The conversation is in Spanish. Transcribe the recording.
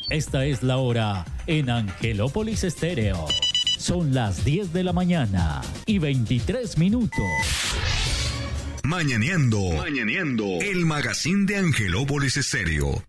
Esta es la hora en Angelópolis Estéreo. Son las 10 de la mañana y 23 minutos. Mañaneando. El magazine de Angelópolis Estéreo.